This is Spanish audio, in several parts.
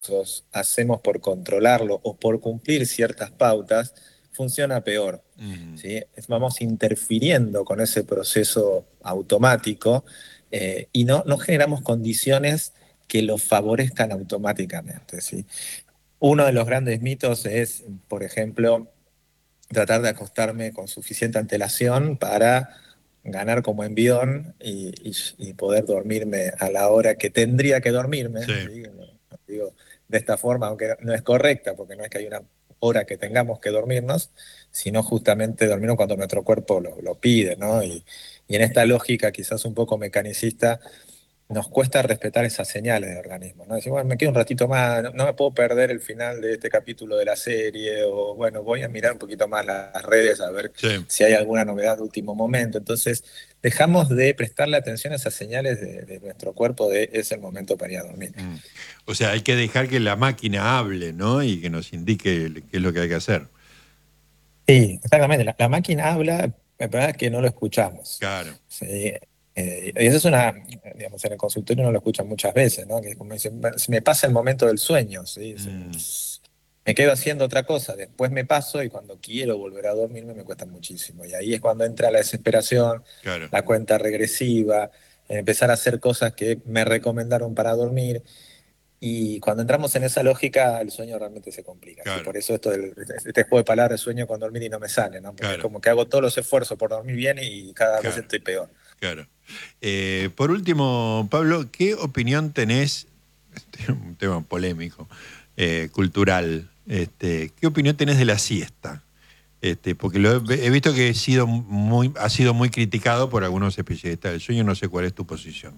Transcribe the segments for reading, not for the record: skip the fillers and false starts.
hacemos por controlarlo o por cumplir ciertas pautas, funciona peor. ¿Sí? Vamos interfiriendo con ese proceso automático y no generamos condiciones que lo favorezcan automáticamente. ¿Sí? Uno de los grandes mitos es, por ejemplo, tratar de acostarme con suficiente antelación para ganar como envión y poder dormirme a la hora que tendría que dormirme. Sí, ¿Sí? No digo de esta forma, aunque no es correcta, porque no es que hay una hora que tengamos que dormirnos, sino justamente dormirnos cuando nuestro cuerpo lo pide, ¿no? Y en esta lógica quizás un poco mecanicista, nos cuesta respetar esas señales del organismo, ¿no? Decir, bueno, me quedo un ratito más, no me puedo perder el final de este capítulo de la serie, o bueno, voy a mirar un poquito más las redes a ver sí. si hay alguna novedad de último momento. Entonces, dejamos de prestarle atención a esas señales de nuestro cuerpo de es el momento para ir a dormir. Mm. O sea, hay que dejar que la máquina hable, ¿no? Y que nos indique qué es lo que hay que hacer. Sí, exactamente. La máquina habla, el problema es que no lo escuchamos. Claro. Sí. Y eso es una, digamos, en el consultorio no lo escuchan muchas veces, ¿no? Que como dicen, "Bueno, se me pasa el momento del sueño, ¿sí? Mm, Me quedo haciendo otra cosa, después me paso y cuando quiero volver a dormirme me cuesta muchísimo. Y ahí es cuando entra la desesperación, claro, la cuenta regresiva, empezar a hacer cosas que me recomendaron para dormir. Y cuando entramos en esa lógica, el sueño realmente se complica. ¿Sí? claro, Por eso este juego de palabras, sueño con dormir y no me sale, ¿no? Porque es claro, como que hago todos los esfuerzos por dormir bien y cada vez claro, estoy peor. claro. Por último, Pablo, ¿qué opinión tenés? Este es un tema polémico, cultural. ¿Qué opinión tenés de la siesta? Porque he visto que ha sido muy criticado por algunos especialistas del sueño. No sé cuál es tu posición.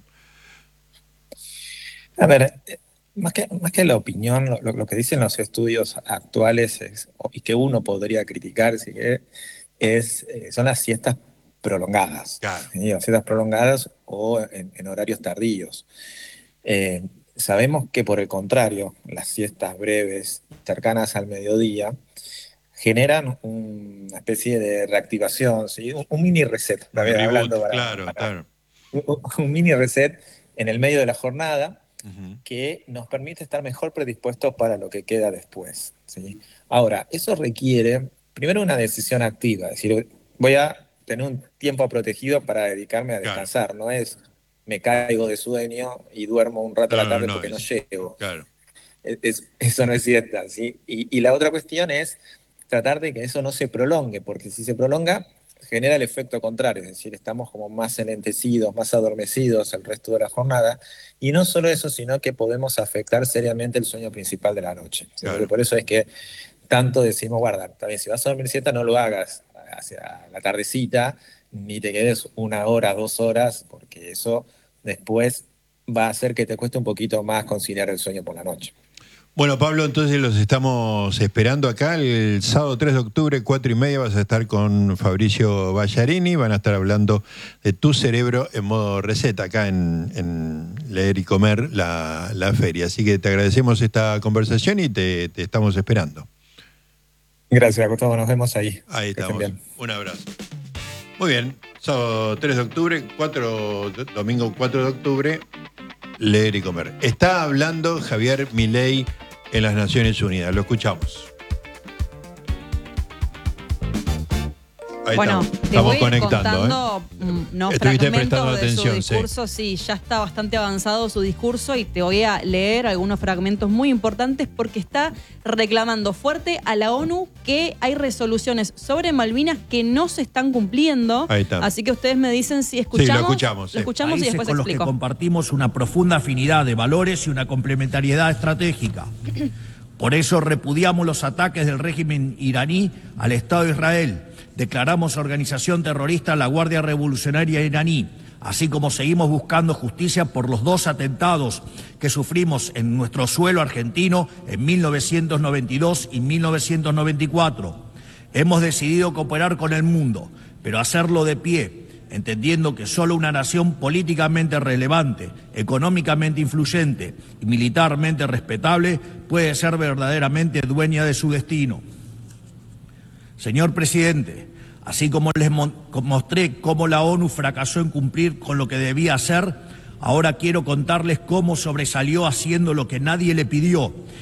A ver, más que la opinión, lo que dicen los estudios actuales y que uno podría criticar, si quiere, son las siestas prolongadas, Claro, ¿sí? O siestas prolongadas o en horarios tardíos. Eh, Sabemos que por el contrario, las siestas breves, cercanas al mediodía, generan una especie de reactivación, ¿sí? Un mini reset, un también reboot, hablando claro, claro. un mini reset en el medio de la jornada Ujú, que nos permite estar mejor predispuestos para lo que queda después, ¿sí? Ahora, eso requiere primero una decisión activa, es decir, voy a tener un tiempo protegido para dedicarme a claro. descansar, no es me caigo de sueño y duermo un rato a No, la no, tarde no porque no es. llego. Claro, Eso no es siesta, ¿sí? Y la otra cuestión es tratar de que eso no se prolongue, porque si se prolonga, genera el efecto contrario, es decir, estamos como más enlentecidos, más adormecidos el resto de la jornada, y no solo eso, sino que podemos afectar seriamente el sueño principal de la noche. ¿Sí? Porque claro. por eso es que tanto decimos, guarda, también si vas a dormir siesta, no lo hagas hacia la tardecita, ni te quedes 1 hora, 2 horas, porque eso después va a hacer que te cueste un poquito más conciliar el sueño por la noche. Bueno, Pablo, entonces los estamos esperando acá el sábado 3 de octubre, 4:30, vas a estar con Fabricio Ballarini, van a estar hablando de tu cerebro en modo receta acá en Leer y Comer, la feria. Así que te agradecemos esta conversación y te estamos esperando. Gracias, Gustavo. Nos vemos ahí. Ahí Que estén estamos. bien. Un abrazo. Muy bien, sábado 3 de octubre, domingo 4 de octubre, Leer y Comer. Está hablando Javier Milei en las Naciones Unidas. Lo escuchamos. Ahí Bueno, estamos. te Estamos voy a ir conectando, ¿eh? contando unos Estuviste prestando fragmentos de su atención, sí. discurso. Sí, ya está bastante avanzado su discurso y te voy a leer algunos fragmentos muy importantes porque está reclamando fuerte a la ONU que hay resoluciones sobre Malvinas que no se están cumpliendo. Ahí está. Así que ustedes me dicen si escuchamos. Sí, lo escuchamos, sí. Lo escuchamos y Países después con los que explico. compartimos una profunda afinidad de valores y una complementariedad estratégica. Por eso repudiamos los ataques del régimen iraní al Estado de Israel. Declaramos organización terrorista a la Guardia Revolucionaria iraní, así como seguimos buscando justicia por los 2 atentados que sufrimos en nuestro suelo argentino en 1992 y 1994. Hemos decidido cooperar con el mundo, pero hacerlo de pie, entendiendo que solo una nación políticamente relevante, económicamente influyente y militarmente respetable puede ser verdaderamente dueña de su destino. Señor presidente, así como les mostré cómo la ONU fracasó en cumplir con lo que debía hacer, Ahora quiero contarles cómo sobresalió haciendo lo que nadie le pidió